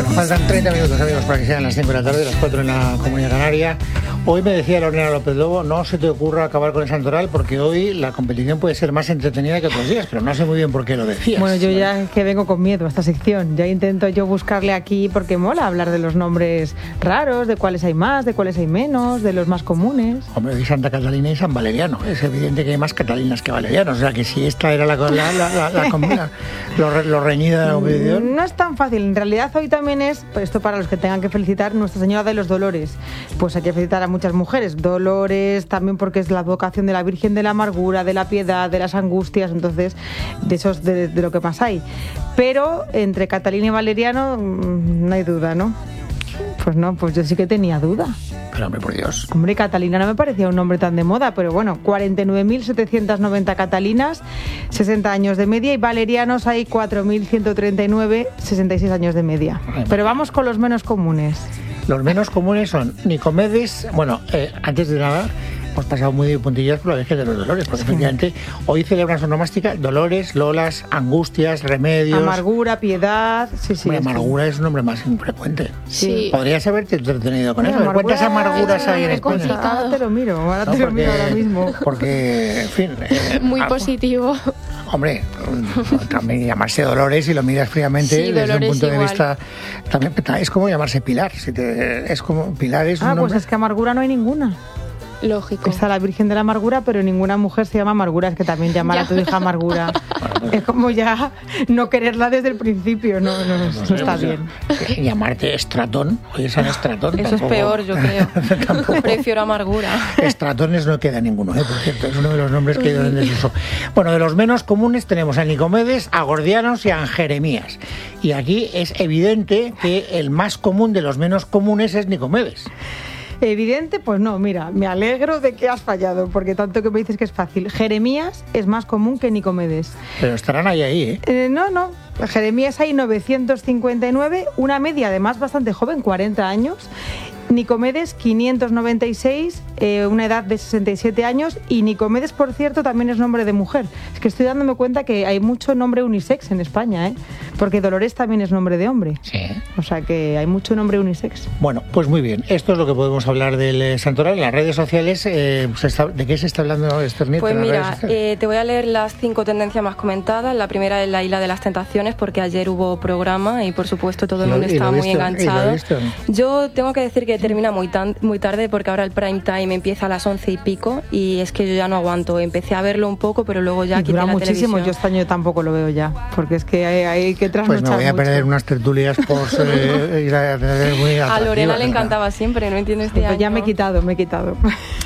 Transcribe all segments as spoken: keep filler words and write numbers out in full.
Faltan treinta minutos, amigos, para que sean las cinco de la tarde, las cuatro en la Comunidad Canaria. Hoy me decía Lorena López Lobo, no se te ocurra acabar con el Santoral porque hoy la competición puede ser más entretenida que otros días, pero no sé muy bien por qué lo decías. Bueno, yo ya que vengo con miedo a esta sección, ya intento yo buscarle aquí porque mola hablar de los nombres raros, de cuáles hay más, de cuáles hay menos, de los más comunes. Hombre, de Santa Catalina y San Valeriano, es evidente que hay más Catalinas que Valerianos, o sea que si esta era la, la, la, la, la, la lo, lo reñida de la competición. No es tan fácil, en realidad hoy también es, pues esto para los que tengan que felicitar, Nuestra Señora de los Dolores, pues hay que felicitar a muchas mujeres, Dolores también porque es la advocación de la Virgen de la Amargura, de la Piedad, de las Angustias, entonces de esos de, de lo que más hay. Pero entre Catalina y Valeriano no hay duda, ¿no? Pues no, pues yo sí que tenía duda. Pero hombre, por Dios. Hombre, Catalina no me parecía un nombre tan de moda, pero bueno, cuarenta y nueve mil setecientos noventa Catalinas, sesenta años de media, y Valerianos hay cuatro mil ciento treinta y nueve, sesenta y seis años de media. Pero vamos con los menos comunes. Los menos comunes son Nicomedes, bueno, eh, antes de nada, hemos pasado muy de puntillas por la Virgen de los Dolores, porque sí. Efectivamente hoy celebran su onomástica Dolores, Lolas, Angustias, Remedios... Amargura, Piedad... Sí, sí. Bueno, Amargura es un nombre más infrecuente. Sí. Podrías haberte entretenido con bueno, eso. ¿Cuántas amarguras hay en España? Ahora te lo miro, ahora no, te lo porque, miro ahora mismo. Porque, en fin... Eh, muy algo, positivo. Hombre, también llamarse Dolores, si lo miras fríamente, sí, desde un punto igual. de vista... También es como llamarse Pilar. Si te, es como Pilar es un Ah, nombre... pues es que Amargura no hay ninguna. Lógico. Está la Virgen de la Amargura, pero ninguna mujer se llama Amargura. Es que también llamar a tu hija Amargura es como ya no quererla desde el principio. No, no, no, no está bien. Llamarte Estratón, oye, San Estratón. Eso tampoco, es peor, yo creo. Tampoco. Prefiero Amargura. Estratones no queda ninguno, ¿eh? Por cierto, es uno de los nombres que hay en desuso. Bueno, de los menos comunes tenemos a Nicomedes, a Gordianos y a Jeremías. Y aquí es evidente que el más común de los menos comunes es Nicomedes. Evidente, pues no, mira, me alegro de que has fallado, porque tanto que me dices que es fácil. Jeremías es más común que Nicomedes. Pero estarán ahí, ahí, ¿eh? eh no, no. Jeremías hay novecientos cincuenta y nueve, una media además bastante joven, cuarenta años. Nicomedes quinientos noventa y seis, eh, una edad de sesenta y siete años, y Nicomedes, por cierto, también es nombre de mujer. Es que estoy dándome cuenta que hay mucho nombre unisex en España, ¿eh? Porque Dolores también es nombre de hombre. Sí. O sea que hay mucho nombre unisex. Bueno, pues muy bien. Esto es lo que podemos hablar del eh, Santoral. En las redes sociales, eh, se está, ¿de qué se está hablando, Esther Nieto? Pues en las mira, redes sociales? eh, te voy a leer las cinco tendencias más comentadas. La primera es la Isla de las Tentaciones, porque ayer hubo programa y por supuesto todo el mundo está muy enganchado. Yo tengo que decir que termina muy tan muy tarde porque ahora el prime time empieza a las once y pico y es que yo ya no aguanto. Empecé a verlo un poco, pero luego ya y quité dura la muchísimo. televisión. Yo este año tampoco lo veo ya, porque es que hay, hay que trasnochar. Pues me voy a mucho. perder unas tertulias por eh, ir a tener muy a Lorena le ¿no? encantaba siempre, no entiendo este pues año. Ya me he quitado, me he quitado.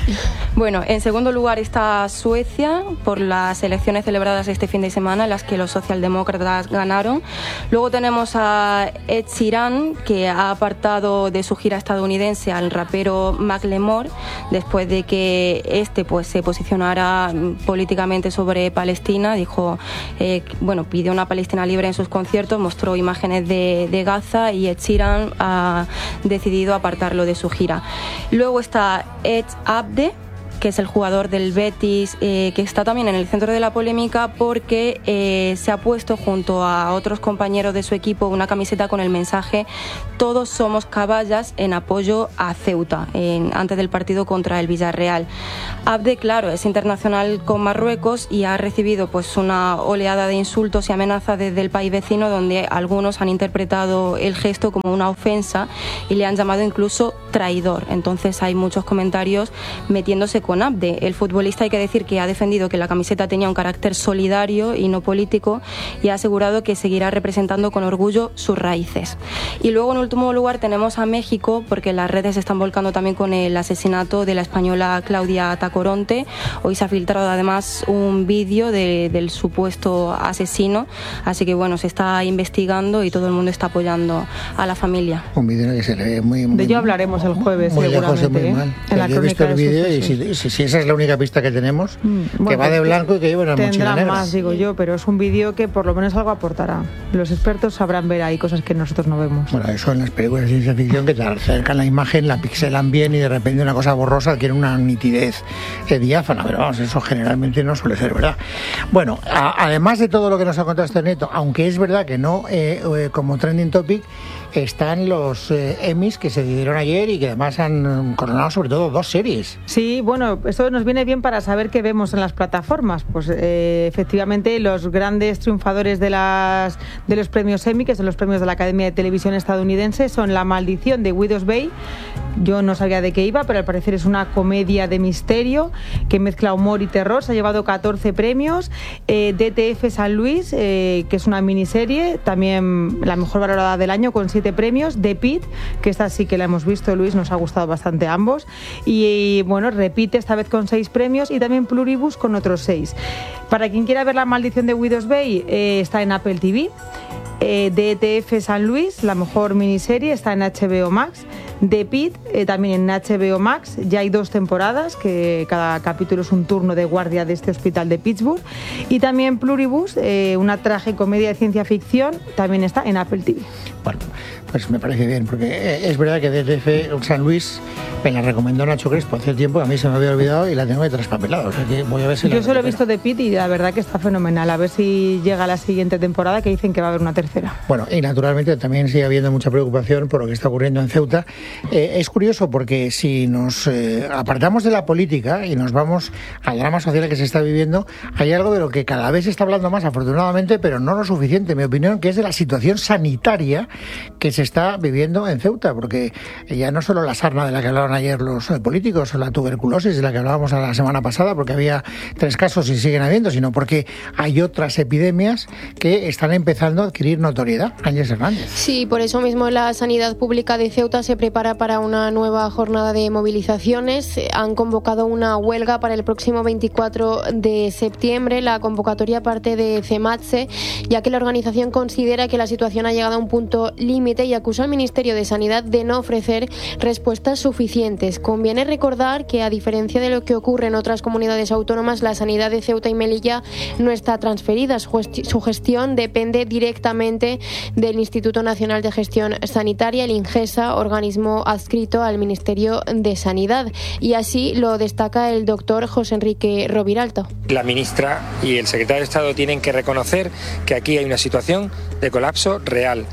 Bueno, en segundo lugar está Suecia por las elecciones celebradas este fin de semana en las que los socialdemócratas ganaron. Luego tenemos a Ed Sheeran, que ha apartado de su gira estadounidense al rapero Macklemore después de que este pues se posicionara políticamente sobre Palestina. Dijo, eh, bueno, pidió una Palestina libre en sus conciertos, mostró imágenes de, de Gaza, y Ed Sheeran ha decidido apartarlo de su gira. Luego está Ed Abde, que es el jugador del Betis, eh, que está también en el centro de la polémica porque eh, se ha puesto junto a otros compañeros de su equipo una camiseta con el mensaje "Todos somos caballas", en apoyo a Ceuta, en, antes del partido contra el Villarreal. Abde, claro, es internacional con Marruecos y ha recibido pues una oleada de insultos y amenazas desde el país vecino, donde algunos han interpretado el gesto como una ofensa y le han llamado incluso traidor. Entonces hay muchos comentarios metiéndose con Abde. El futbolista, hay que decir que ha defendido que la camiseta tenía un carácter solidario y no político, y ha asegurado que seguirá representando con orgullo sus raíces. Y luego, en último lugar, tenemos a México, porque las redes se están volcando también con el asesinato de la española Claudia Tacoronte. Hoy se ha filtrado además un vídeo de, del supuesto asesino, así que bueno, se está investigando y todo el mundo está apoyando a la familia. Un vídeo que se le ve muy, muy... De ello hablaremos el jueves, muy lejos, seguramente, muy ¿eh? mal. En la yo he visto el crónica de vídeo y sucesos. si, sí, sí, esa es la única pista que tenemos, mm, bueno, que va de blanco y que lleva una mochila negra. Más, digo yo, pero es un vídeo que por lo menos algo aportará. Los expertos sabrán ver ahí cosas que nosotros no vemos. Bueno, eso en las películas de ciencia ficción, que te acercan la imagen, la pixelan bien y de repente una cosa borrosa adquiere una nitidez diáfana, pero vamos, eso generalmente no suele ser verdad. Bueno, a, además de todo lo que nos ha contado este neto, aunque es verdad que no eh, eh, como trending topic, están los eh, Emmys que se dieron ayer y que además han coronado sobre todo dos series. Sí, bueno, esto nos viene bien para saber qué vemos en las plataformas. Pues eh, efectivamente los grandes triunfadores de, las, de los premios Emmy, que son los premios de la Academia de Televisión estadounidense, son La Maldición de Widow's Bay. Yo no sabía de qué iba, pero al parecer es una comedia de misterio que mezcla humor y terror. Se ha llevado catorce premios. Eh, D T F San Luis, eh, que es una miniserie, también la mejor valorada del año con siete premios. The Pitt, que esta sí que la hemos visto, Luis, nos ha gustado bastante a ambos. Y, y bueno, repite esta vez con seis premios y también Pluribus con otros seis. Para quien quiera ver La Maldición de Widow's Bay, eh, está en Apple T V. Eh, D T F San Luis, la mejor miniserie, está en H B O Max. The Pitt, eh, también en H B O Max. Ya hay dos temporadas, que cada capítulo es un turno de guardia de este hospital de Pittsburgh. Y también Pluribus, eh, una tragicomedia de ciencia ficción, también está en Apple T V. Bueno, pues me parece bien, porque es verdad que D T F San Luis me la recomendó Nacho Crespo hace tiempo, a mí se me había olvidado y la tengo de traspapelado. O sea que voy a ver si Yo solo he visto The Pitt y la verdad que está fenomenal. A ver si llega la siguiente temporada, que dicen que va a haber una tercera. Bueno, y naturalmente también sigue habiendo mucha preocupación por lo que está ocurriendo en Ceuta. Eh, es curioso porque si nos eh, apartamos de la política y nos vamos al drama social que se está viviendo, hay algo de lo que cada vez se está hablando más, afortunadamente, pero no lo suficiente, en mi opinión, que es de la situación sanitaria que se está viviendo en Ceuta, porque ya no solo la sarna de la que hablaban ayer los eh, políticos, o la tuberculosis de la que hablábamos la semana pasada, porque había tres casos y siguen habiendo, sino porque hay otras epidemias que están empezando a adquirir notoriedad. Ángeles Hernández. Sí, por eso mismo la Sanidad Pública de Ceuta se prepara para una nueva jornada de movilizaciones. Han convocado una huelga para el próximo veinticuatro de septiembre. La convocatoria parte de CEMATSE, ya que la organización considera que la situación ha llegado a un punto límite y acusa al Ministerio de Sanidad de no ofrecer respuestas suficientes. Conviene recordar que, a diferencia de lo que ocurre en otras comunidades autónomas, la sanidad de Ceuta y Melilla no está transferida. Su gestión depende directamente del Instituto Nacional de Gestión Sanitaria, el INGESA, organismo adscrito al Ministerio de Sanidad. Y así lo destaca el doctor José Enrique Roviralta. La ministra y el secretario de Estado tienen que reconocer que aquí hay una situación de colapso real.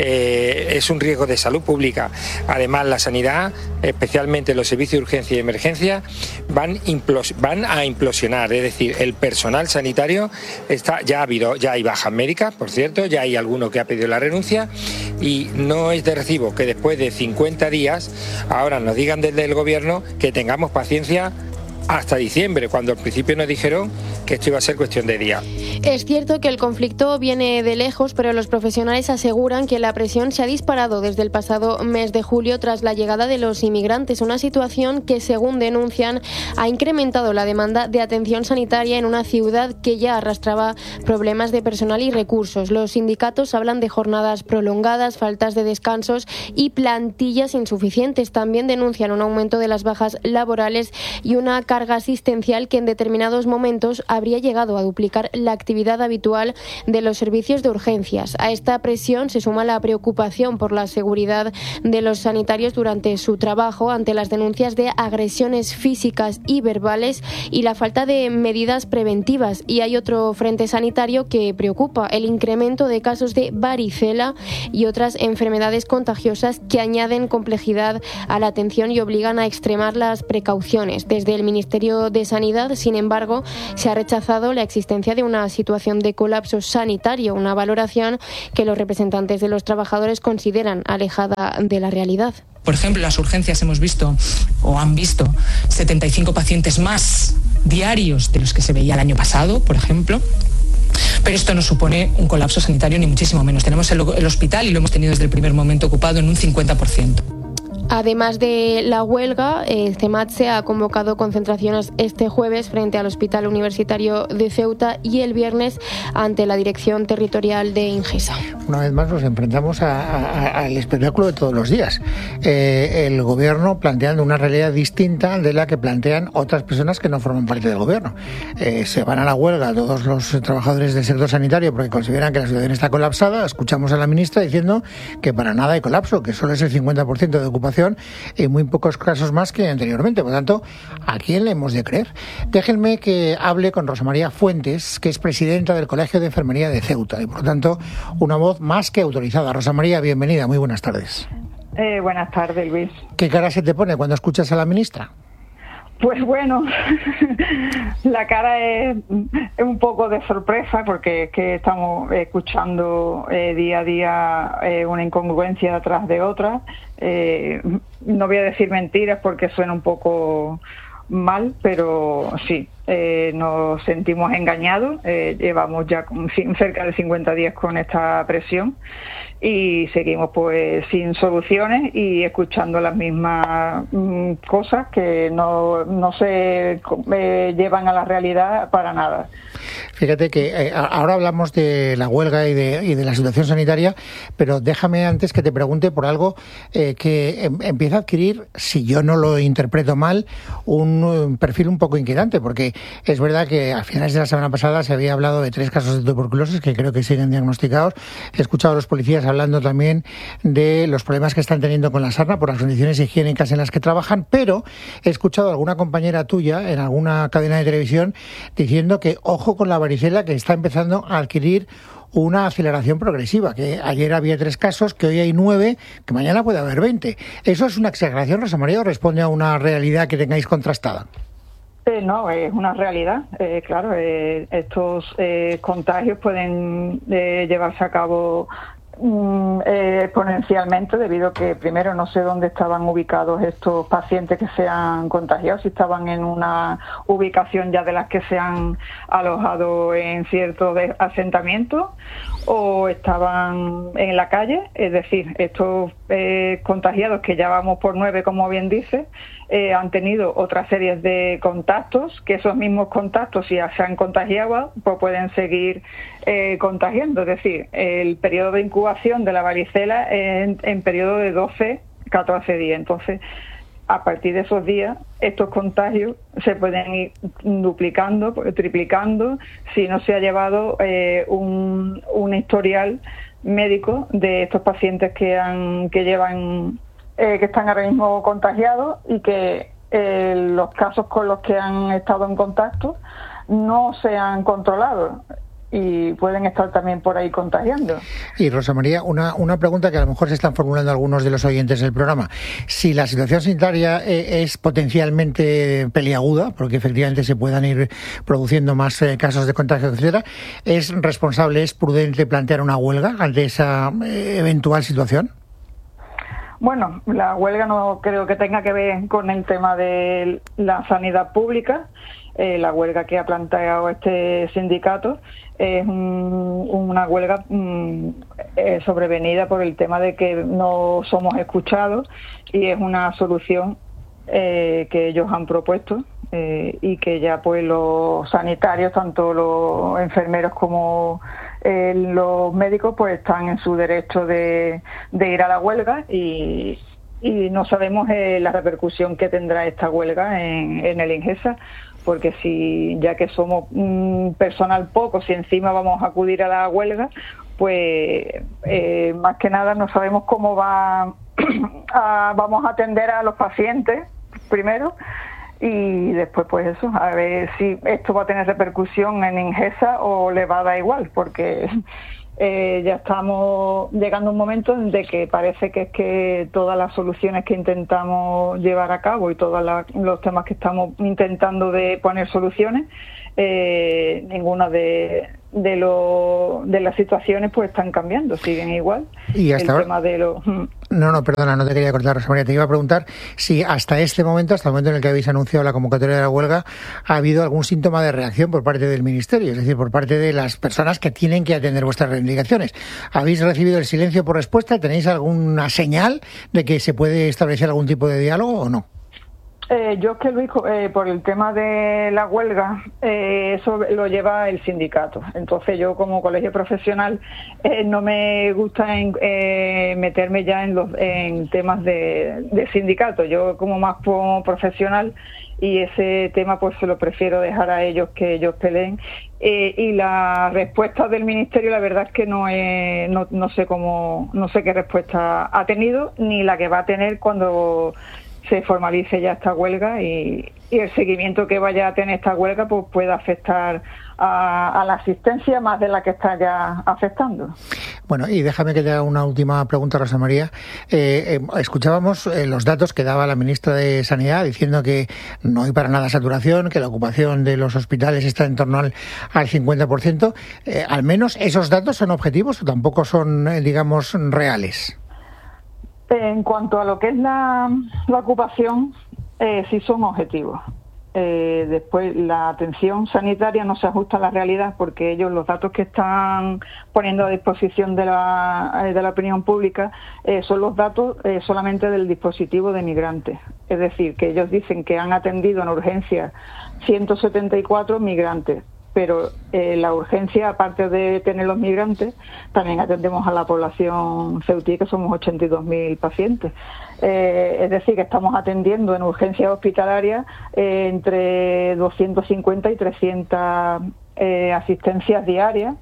Eh, es un riesgo de salud pública. Además, la sanidad, especialmente los servicios de urgencia y emergencia, van, implos- van a implosionar. Es decir, el personal sanitario está, ya ha habido, ya hay bajas médicas, por cierto, ya hay alguno que ha pedido la renuncia, y no es de recibo que después de cincuenta días ahora nos digan desde el gobierno que tengamos paciencia hasta diciembre, cuando al principio nos dijeron que esto iba a ser cuestión de días. Es cierto que el conflicto viene de lejos, pero los profesionales aseguran que la presión se ha disparado desde el pasado mes de julio tras la llegada de los inmigrantes, una situación que, según denuncian, ha incrementado la demanda de atención sanitaria en una ciudad que ya arrastraba problemas de personal y recursos. Los sindicatos hablan de jornadas prolongadas, faltas de descansos y plantillas insuficientes. También denuncian un aumento de las bajas laborales y una carga asistencial que en determinados momentos habría llegado a duplicar la actividad habitual de los servicios de urgencias. A esta presión se suma la preocupación por la seguridad de los sanitarios durante su trabajo ante las denuncias de agresiones físicas y verbales y la falta de medidas preventivas. Y hay otro frente sanitario que preocupa: el incremento de casos de varicela y otras enfermedades contagiosas que añaden complejidad a la atención y obligan a extremar las precauciones. Desde el Ministerio de Sanidad, sin embargo, se ha rechazado la existencia de una situación de colapso sanitario, una valoración que los representantes de los trabajadores consideran alejada de la realidad. Por ejemplo, en las urgencias hemos visto o han visto setenta y cinco pacientes más diarios de los que se veía el año pasado, por ejemplo. Pero esto no supone un colapso sanitario, ni muchísimo menos. Tenemos el, el hospital, y lo hemos tenido desde el primer momento, ocupado en un cincuenta por ciento. Además de la huelga, eh, CEMATSE ha convocado concentraciones este jueves frente al Hospital Universitario de Ceuta y el viernes ante la Dirección Territorial de Ingesa. Una vez más nos enfrentamos a, a, al espectáculo de todos los días. Eh, el gobierno planteando una realidad distinta de la que plantean otras personas que no forman parte del gobierno. Eh, se van a la huelga todos los trabajadores del sector sanitario porque consideran que la situación está colapsada. Escuchamos a la ministra diciendo que para nada hay colapso, que solo es el cincuenta por ciento de ocupación y muy pocos casos más que anteriormente. Por lo tanto, ¿a quién le hemos de creer? Déjenme que hable con Rosa María Fuentes, que es presidenta del Colegio de Enfermería de Ceuta y, por lo tanto, una voz más que autorizada. Rosa María, bienvenida. Muy buenas tardes. Eh, buenas tardes, Luis. ¿Qué cara se te pone cuando escuchas a la ministra? Pues bueno, la cara es, es un poco de sorpresa porque es que estamos escuchando eh, día a día eh, una incongruencia tras de otra. Eh, no voy a decir mentiras porque suena un poco mal, pero sí, eh, nos sentimos engañados. Eh, llevamos ya cerca de cincuenta días con esta presión y seguimos pues sin soluciones y escuchando las mismas mm, cosas que no, no se eh, llevan a la realidad para nada. Fíjate que eh, ahora hablamos de la huelga y de, y de la situación sanitaria, pero déjame antes que te pregunte por algo eh, que em, empieza a adquirir, si yo no lo interpreto mal, un, un perfil un poco inquietante, porque es verdad que a finales de la semana pasada se había hablado de tres casos de tuberculosis que creo que siguen diagnosticados. He escuchado a los policías hablando también de los problemas que están teniendo con la sarna por las condiciones higiénicas en las que trabajan, pero he escuchado a alguna compañera tuya en alguna cadena de televisión diciendo que ojo con la varicela, que está empezando a adquirir una aceleración progresiva, que ayer había tres casos, que hoy hay nueve, que mañana puede haber veinte. ¿Eso es una exageración, Rosa María, o responde a una realidad que tengáis contrastada? Eh, no, es una realidad. Eh, claro, eh, estos eh, contagios pueden eh, llevarse a cabo Mm, eh, exponencialmente, debido a que primero no sé dónde estaban ubicados estos pacientes que se han contagiado, si estaban en una ubicación ya de las que se han alojado en ciertos asentamientos o estaban en la calle. Es decir, estos eh, contagiados, que ya vamos por nueve, como bien dice, eh, han tenido otra serie de contactos, que esos mismos contactos, si ya se han contagiado, pues pueden seguir eh, contagiando. Es decir, el periodo de incubación de la varicela en, en periodo de doce a catorce días. Entonces, a partir de esos días, estos contagios se pueden ir duplicando, triplicando, si no se ha llevado eh, un, un historial médico de estos pacientes que han que llevan eh, que están ahora mismo contagiados y que eh, los casos con los que han estado en contacto no se han controlado y pueden estar también por ahí contagiando. Y Rosa María, una, una pregunta que a lo mejor se están formulando algunos de los oyentes del programa. Si la situación sanitaria eh, es potencialmente peliaguda, porque efectivamente se puedan ir produciendo más eh, casos de contagio, etcétera, ¿es responsable, es prudente plantear una huelga ante esa eh, eventual situación? Bueno, la huelga no creo que tenga que ver con el tema de la sanidad pública. Eh, la huelga que ha planteado este sindicato es un, una huelga mm, eh, sobrevenida por el tema de que no somos escuchados, y es una solución eh, que ellos han propuesto eh, y que ya pues los sanitarios, tanto los enfermeros como eh, los médicos, pues están en su derecho de, de ir a la huelga, y, y no sabemos eh, la repercusión que tendrá esta huelga en, en el Ingesa, porque si ya que somos mm, personal poco, si encima vamos a acudir a la huelga, pues eh, más que nada no sabemos cómo va a, vamos a atender a los pacientes primero, y después pues eso, a ver si esto va a tener repercusión en Ingesa o le va a dar igual, porque eh, ya estamos llegando a un momento en de que parece que es que todas las soluciones que intentamos llevar a cabo y todos la, los temas que estamos intentando de poner soluciones, eh, ninguna de, de lo, de las situaciones pues están cambiando, siguen igual. Y hasta el ahora... tema de lo... No, no, perdona, no te quería cortar, Rosa María. Te iba a preguntar si hasta este momento, hasta el momento en el que habéis anunciado la convocatoria de la huelga, ha habido algún síntoma de reacción por parte del Ministerio, es decir, por parte de las personas que tienen que atender vuestras reivindicaciones. ¿Habéis recibido el silencio por respuesta? ¿Tenéis alguna señal de que se puede establecer algún tipo de diálogo o no? Eh, yo es que, Luis, eh, por el tema de la huelga, eh, eso lo lleva el sindicato. Entonces yo, como colegio profesional, eh, no me gusta en, eh, meterme ya en los en temas de, de sindicato. Yo, como más como profesional, y ese tema pues se lo prefiero dejar a ellos, que ellos peleen. Eh, y la respuesta del Ministerio, la verdad es que no, es, no, no sé cómo, no sé qué respuesta ha tenido, ni la que va a tener cuando se formalice ya esta huelga, y, y el seguimiento que vaya a tener esta huelga pues pueda afectar a, a la asistencia más de la que está ya afectando. Bueno, y déjame que te haga una última pregunta, Rosa María. Eh, eh, escuchábamos eh, los datos que daba la ministra de Sanidad diciendo que no hay para nada saturación, que la ocupación de los hospitales está en torno al, al cincuenta por ciento. Eh, ¿Al menos esos datos son objetivos o tampoco son, eh, digamos, reales? En cuanto a lo que es la, la ocupación, eh, sí son objetivos. Eh, después, la atención sanitaria no se ajusta a la realidad, porque ellos, los datos que están poniendo a disposición de la, de la opinión pública, eh, son los datos eh, solamente del dispositivo de migrantes. Es decir, que ellos dicen que han atendido en urgencia ciento setenta y cuatro migrantes, pero eh, la urgencia, aparte de tener los migrantes, también atendemos a la población ceutí, que somos ochenta y dos mil pacientes. Eh, es decir, que estamos atendiendo en urgencias hospitalarias eh, entre doscientas cincuenta y trescientas eh, asistencias diarias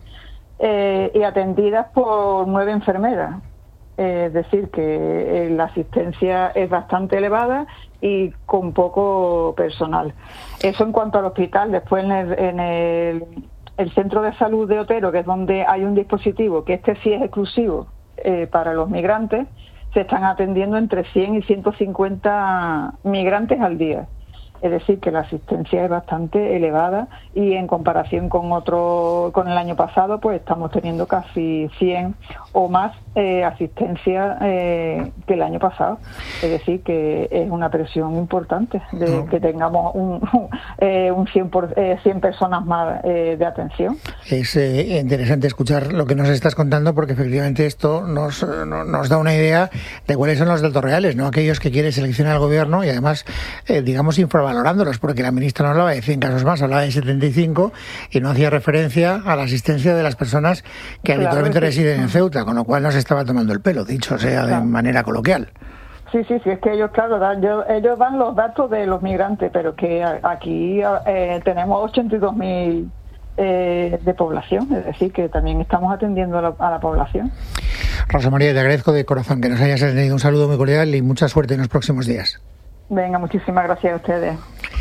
eh, y atendidas por nueve enfermeras. Eh, es decir, que eh, la asistencia es bastante elevada y con poco personal. Eso en cuanto al hospital. Después, en el, en el, el centro de salud de Otero, que es donde hay un dispositivo, que este sí es exclusivo eh, para los migrantes, se están atendiendo entre cien y ciento cincuenta migrantes al día. Es decir, que la asistencia es bastante elevada, y en comparación con otro, con el año pasado, pues estamos teniendo casi cien o más eh, asistencia eh, que el año pasado. Es decir, que es una presión importante de no. que tengamos un, eh, un cien, por, eh, cien personas más eh, de atención. Es eh, interesante escuchar lo que nos estás contando, porque efectivamente esto nos, no, nos da una idea de cuáles son los datos reales, no aquellos que quiere seleccionar el gobierno, y además, eh, digamos, infravalorándolos, porque la ministra no hablaba de cien casos más, hablaba de setenta y cinco, y no hacía referencia a la asistencia de las personas que claro, habitualmente sí. residen en Ceuta, con lo cual no se estaba tomando el pelo, dicho sea claro. de manera coloquial. Sí, sí, sí, es que ellos, claro, dan, yo, ellos dan los datos de los migrantes, pero que aquí eh, tenemos ochenta y dos mil eh, de población, es decir, que también estamos atendiendo a la, a la población. Rosa María, te agradezco de corazón que nos hayas atendido. Un saludo muy cordial y mucha suerte en los próximos días. Venga, muchísimas gracias a ustedes.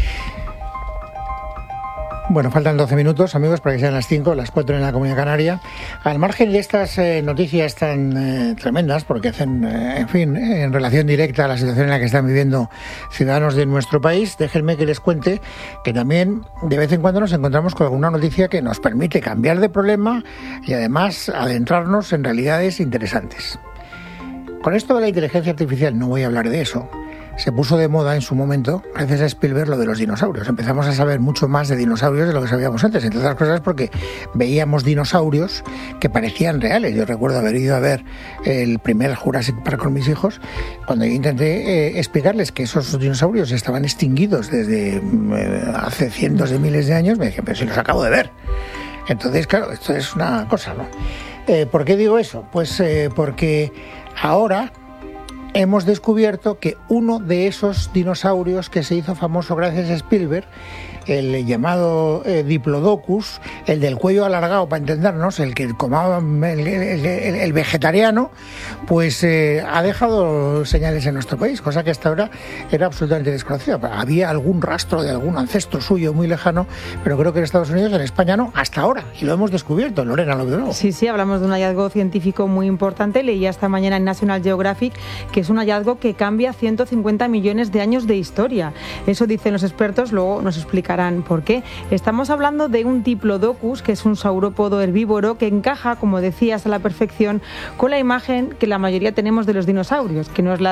Bueno, faltan doce minutos, amigos, para que sean las cinco, las cuatro en la Comunidad Canaria. Al margen de estas eh, noticias tan eh, tremendas, porque hacen, eh, en fin, eh, en relación directa a la situación en la que están viviendo ciudadanos de nuestro país, déjenme que les cuente que también de vez en cuando nos encontramos con alguna noticia que nos permite cambiar de problema y además adentrarnos en realidades interesantes. Con esto de la inteligencia artificial no voy a hablar de eso. Se puso de moda en su momento, gracias a Spielberg, lo de los dinosaurios. Empezamos a saber mucho más de dinosaurios de lo que sabíamos antes, entre otras cosas porque veíamos dinosaurios que parecían reales. Yo recuerdo haber ido a ver el primer Jurassic Park con mis hijos, cuando yo intenté eh, explicarles que esos dinosaurios estaban extinguidos desde eh, hace cientos de miles de años, me dije, pero si los acabo de ver. Entonces, claro, esto es una cosa, ¿no? Eh, ¿Por qué digo eso? Pues eh, porque ahora hemos descubierto que uno de esos dinosaurios que se hizo famoso gracias a Spielberg, el llamado eh, Diplodocus, el del cuello alargado, para entendernos, el que comaba el, el, el, el vegetariano, pues eh, ha dejado señales en nuestro país, cosa que hasta ahora era absolutamente desconocida. Había algún rastro de algún ancestro suyo muy lejano, pero creo que en Estados Unidos, en España no, hasta ahora, y lo hemos descubierto. Lorena, lo veo. Sí, sí, hablamos de un hallazgo científico muy importante. Leía esta mañana en National Geographic que es un hallazgo que cambia ciento cincuenta millones de años de historia. Eso dicen los expertos, luego nos explica explicarán por qué. Estamos hablando de un Diplodocus, que es un saurópodo herbívoro que encaja, como decías, a la perfección con la imagen que la mayoría tenemos de los dinosaurios, que no es la